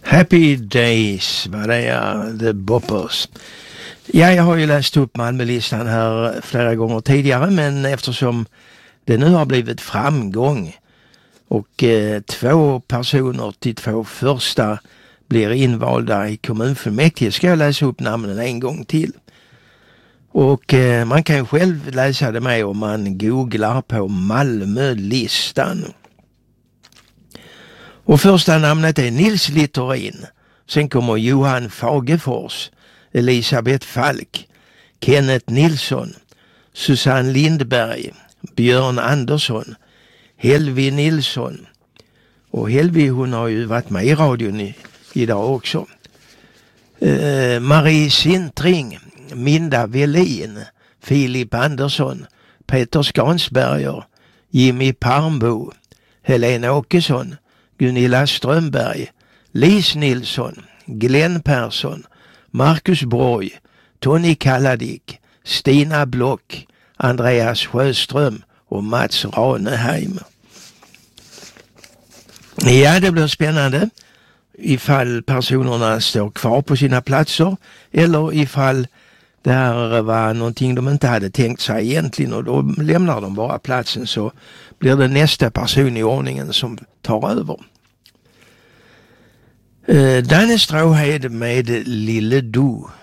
Happy Days var det, ja, The Boppers. Ja, jag har ju läst upp Malmölistan här flera gånger tidigare, men eftersom det nu har blivit framgång och 2 personer till 2 första blir invalda i kommunfullmäktige ska jag läsa upp namnen en gång till. Och man kan ju själv läsa det med om man googlar på Malmölistan. Och första namnet är Nils Littorin. Sen kommer Johan Fagefors, Elisabeth Falk, Kenneth Nilsson, Susanne Lindberg, Björn Andersson, Helvi Nilsson. Och Helvi, hon har ju varit med i radion idag också. Marie Sintring, Minda Velin, Filip Andersson, Peter Skansberger, Jimmy Parmbo, Helena Åkesson, Gunilla Strömberg, Lis Nilsson, Glenn Persson, Marcus Borg, Tony Kalladik, Stina Block, Andreas Sjöström och Mats Raneheim. Ja, det blir spännande ifall personerna står kvar på sina platser eller ifall det här var någonting de inte hade tänkt sig egentligen och då lämnar de bara platsen, så blir det nästa person i ordningen som tar över. Danne Stråhed med Lille Do.